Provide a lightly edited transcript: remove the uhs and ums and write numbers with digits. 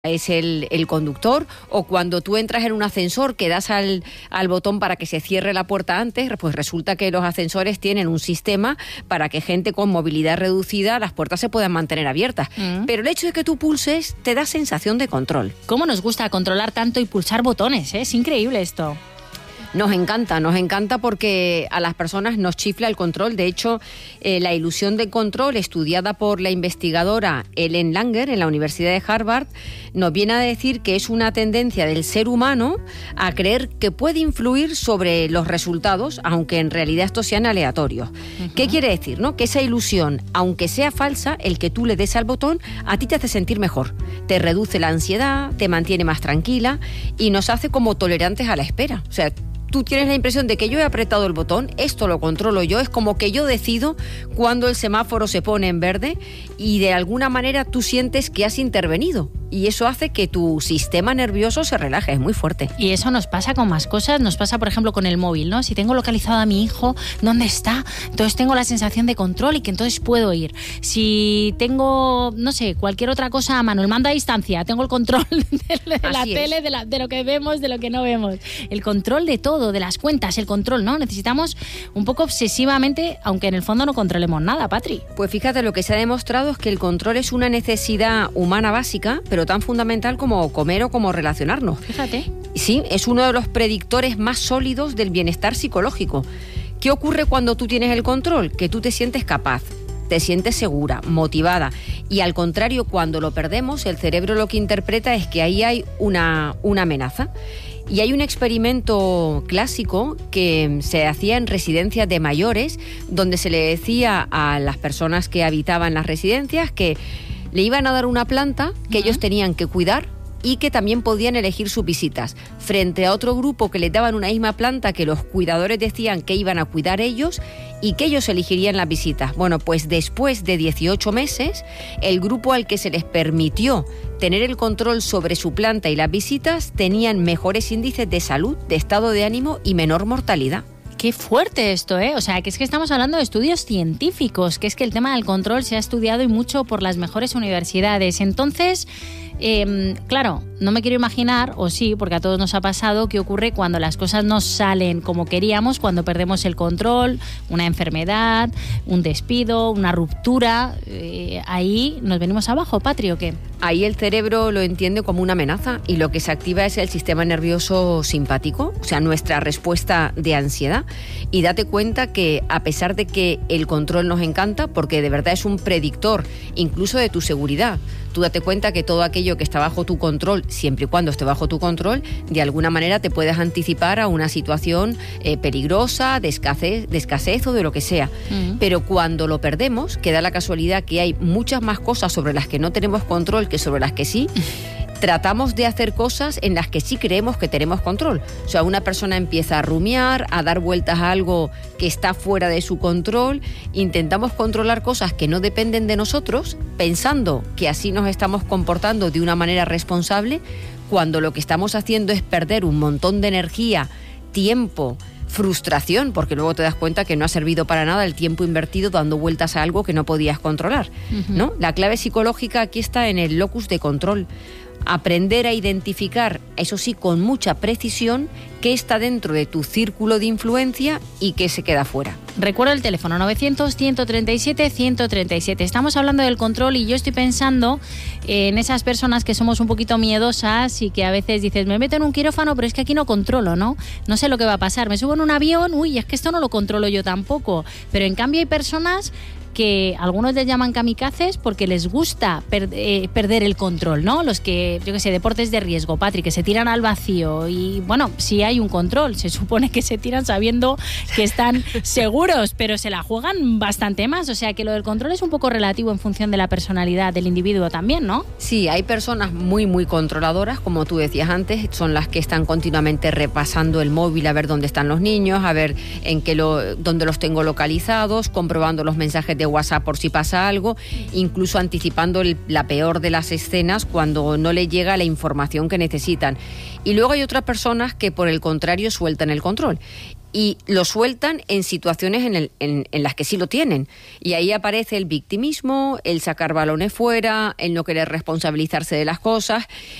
es el conductor, o cuando tú entras en un ascensor que das al botón para que se cierre la puerta antes, pues resulta que los ascensores tienen un sistema para que gente con movilidad reducida las puertas se puedan mantener abiertas. Pero el hecho de que tú pulses te da sensación de control. ¿Cómo nos gusta controlar tanto y pulsar botones? Es increíble esto. Nos encanta porque a las personas nos chifla el control. De hecho, la ilusión de control, estudiada por la investigadora Ellen Langer en la Universidad de Harvard, nos viene a decir que es una tendencia del ser humano a creer que puede influir sobre los resultados, aunque en realidad estos sean aleatorios. ¿Qué quiere decir, no? Que esa ilusión, aunque sea falsa, el que tú le des al botón, a ti te hace sentir mejor. Te reduce la ansiedad, te mantiene más tranquila y nos hace como tolerantes a la espera. O sea, tú tienes la impresión de que yo he apretado el botón, esto lo controlo yo, es como que yo decido cuando el semáforo se pone en verde y de alguna manera tú sientes que has intervenido. Y eso hace que tu sistema nervioso se relaje, es muy fuerte. Y eso nos pasa con más cosas, nos pasa por ejemplo con el móvil, ¿no? Si tengo localizado a mi hijo, ¿dónde está? Entonces tengo la sensación de control y que entonces puedo ir. Si tengo, no sé, cualquier otra cosa a mano, el mando a distancia, tengo el control de la tele, de lo que vemos, de lo que no vemos. El control de todo, de las cuentas, el control, ¿no? Necesitamos un poco obsesivamente, aunque en el fondo no controlemos nada, Patri. Pues fíjate, lo que se ha demostrado es que el control es una necesidad humana básica, pero tan fundamental como comer o como relacionarnos. Fíjate. Sí, es uno de los predictores más sólidos del bienestar psicológico. ¿Qué ocurre cuando tú tienes el control? Que tú te sientes capaz, te sientes segura, motivada, y al contrario, cuando lo perdemos, el cerebro lo que interpreta es que ahí hay una amenaza. Y hay un experimento clásico que se hacía en residencias de mayores, donde se le decía a las personas que habitaban las residencias que le iban a dar una planta que ellos tenían que cuidar y que también podían elegir sus visitas, frente a otro grupo que les daban una misma planta que los cuidadores decían que iban a cuidar ellos y que ellos elegirían las visitas. Bueno, pues después de 18 meses, el grupo al que se les permitió tener el control sobre su planta y las visitas tenían mejores índices de salud, de estado de ánimo y menor mortalidad. Qué fuerte esto, ¿eh? O sea, que es que estamos hablando de estudios científicos, que es que el tema del control se ha estudiado y mucho por las mejores universidades. Entonces, claro, no me quiero imaginar, o sí, porque a todos nos ha pasado, qué ocurre cuando las cosas no salen como queríamos, cuando perdemos el control, una enfermedad, un despido, una ruptura. Ahí nos venimos abajo, Patri, ¿o qué? Ahí el cerebro lo entiende como una amenaza y lo que se activa es el sistema nervioso simpático, o sea, nuestra respuesta de ansiedad. Y date cuenta que a pesar de que el control nos encanta, porque de verdad es un predictor incluso de tu seguridad, tú date cuenta que todo aquello que está bajo tu control, siempre y cuando esté bajo tu control, de alguna manera te puedes anticipar a una situación peligrosa, de escasez o de lo que sea. Pero cuando lo perdemos, que da la casualidad que hay muchas más cosas sobre las que no tenemos control que sobre las que sí, tratamos de hacer cosas en las que sí creemos que tenemos control. O sea, una persona empieza a rumiar, a dar vueltas a algo que está fuera de su control. Intentamos controlar cosas que no dependen de nosotros, pensando que así nos estamos comportando de una manera responsable, cuando lo que estamos haciendo es perder un montón de energía, tiempo, frustración, porque luego te das cuenta que no ha servido para nada el tiempo invertido dando vueltas a algo que no podías controlar, ¿no? La clave psicológica aquí está en el locus de control. Aprender a identificar, eso sí, con mucha precisión, qué está dentro de tu círculo de influencia y qué se queda fuera. Recuerdo el teléfono 900-137-137. Estamos hablando del control y yo estoy pensando en esas personas que somos un poquito miedosas y que a veces dices, me meto en un quirófano, pero es que aquí no controlo, ¿no? No sé lo que va a pasar. Me subo en un avión, uy, es que esto no lo controlo yo tampoco. Pero en cambio hay personas que algunos les llaman kamikazes porque les gusta perder el control, ¿no? Los que, yo qué sé, deportes de riesgo, Patri, que se tiran al vacío y, bueno, sí hay un control, se supone que se tiran sabiendo que están seguros, pero se la juegan bastante más, o sea que lo del control es un poco relativo en función de la personalidad del individuo también, ¿no? Sí, hay personas muy, muy controladoras, como tú decías antes, son las que están continuamente repasando el móvil a ver dónde están los niños, a ver dónde los tengo localizados, comprobando los mensajes de de WhatsApp por si pasa algo, incluso anticipando la peor de las escenas cuando no le llega la información que necesitan. Y luego hay otras personas que, por el contrario, sueltan el control. Y lo sueltan en situaciones en las que sí lo tienen. Y ahí aparece el victimismo, el sacar balones fuera, el no querer responsabilizarse de las cosas.